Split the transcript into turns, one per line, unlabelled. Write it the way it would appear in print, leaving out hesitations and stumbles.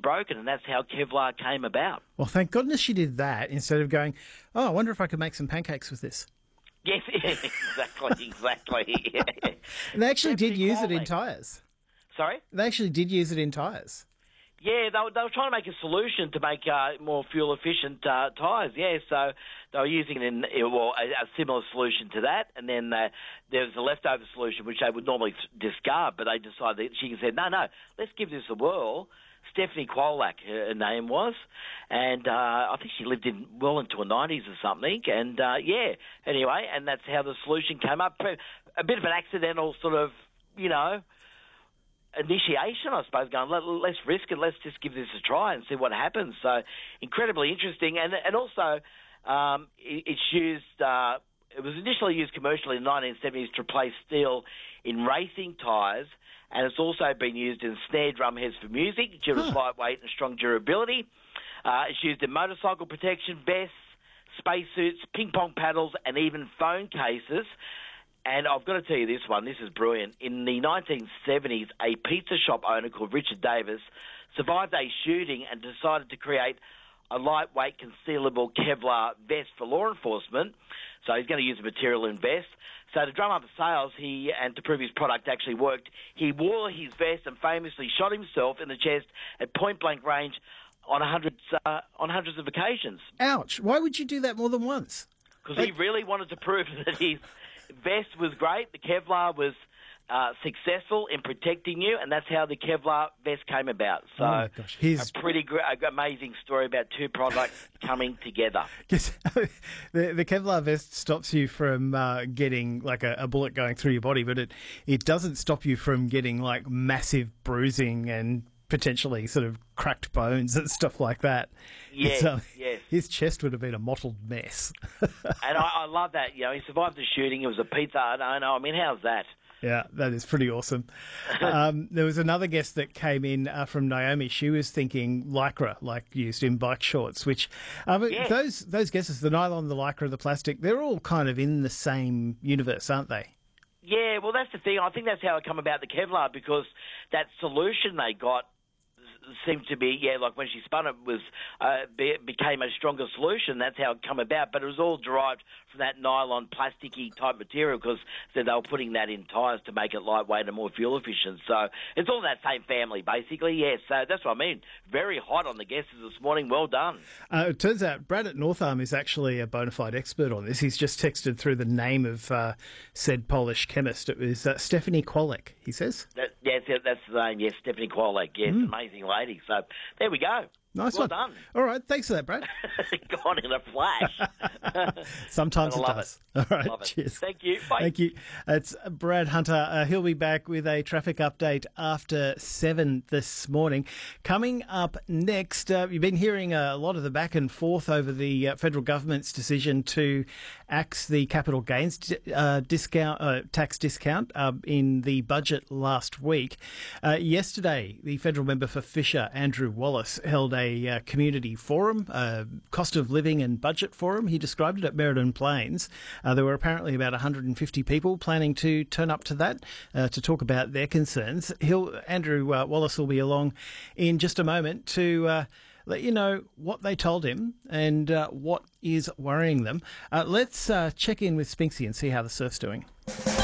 broken, and that's how Kevlar came about.
Well, thank goodness she did that instead of going, oh, I wonder if I could make some pancakes with this.
Yes, exactly.
And they actually did use it in tyres.
Sorry?
They actually did use it in tyres.
Yeah, they were trying to make a solution to make more fuel-efficient tyres, yeah, so they were using it in a similar solution to that, and then there was a leftover solution which they would normally discard, but they decided, she said, no, let's give this a whirl. Stephanie Kwolak, her name was, and I think she lived well into her 90s or something, and anyway, and that's how the solution came up. A bit of an accidental sort of, initiation, I suppose, going, let's risk it, let's just give this a try and see what happens. So incredibly interesting. And also it's used, it was initially used commercially in the 1970s to replace steel in racing tyres, and it's also been used in snare drum heads for music due to its lightweight and strong durability. It's used in motorcycle protection, vests, spacesuits, ping-pong paddles, and even phone cases. And I've got to tell you this one, this is brilliant. In the 1970s, a pizza shop owner called Richard Davis survived a shooting and decided to create a lightweight concealable Kevlar vest for law enforcement. So he's going to use the material in vests. So to drum up the sales, and to prove his product actually worked, he wore his vest and famously shot himself in the chest at point-blank range on hundreds of occasions.
Ouch. Why would you do that more than once?
Because he really wanted to prove that his vest was great, the Kevlar was successful in protecting you, and that's how the Kevlar vest came about. So a pretty amazing story about two products coming together.
Yes, the Kevlar vest stops you from getting like a bullet going through your body, but it doesn't stop you from getting like massive bruising and potentially sort of cracked bones and stuff like that.
Yes.
His chest would have been a mottled mess.
And I love that. He survived the shooting. It was a pizza. I mean, how's that?
Yeah, that is pretty awesome. There was another guest that came in from Naomi. She was thinking Lycra, like used in bike shorts, which those guesses, the nylon, the Lycra, the plastic, they're all kind of in the same universe, aren't they?
Yeah, well, that's the thing. I think that's how it come about, the Kevlar, because that solution they got seemed to be, like when she spun it, became a stronger solution. That's how it come about. But it was all derived from that nylon, plasticky type material, because they were putting that in tyres to make it lightweight and more fuel efficient. So it's all that same family, basically. Yeah, so that's what I mean. Very hot on the guesses this morning. Well done.
It turns out Brad at Northarm is actually a bona fide expert on this. He's just texted through the name of said Polish chemist. It was Stephanie Kwolak, he says.
That's the name, yes, Stephanie Kwolak. Yes, amazing lady. So there we go.
Nice
well
one.
done.
All right, thanks for that, Brad.
Gone in a flash.
Sometimes it does. All right,
love it.
Cheers.
Thank you. Bye.
Thank you. It's Brad Hunter. He'll be back with a traffic update after 7 this morning. Coming up next, you've been hearing a lot of the back and forth over the federal government's decision to axe the capital gains tax discount in the budget last week. Yesterday, the federal member for Fisher, Andrew Wallace, held a community forum, cost of living and budget forum. He described it at Merredin Plains. There were apparently about 150 people planning to turn up to that to talk about their concerns. Andrew Wallace will be along in just a moment to let you know what they told him and what is worrying them. Let's check in with Spinksy and see how the surf's doing.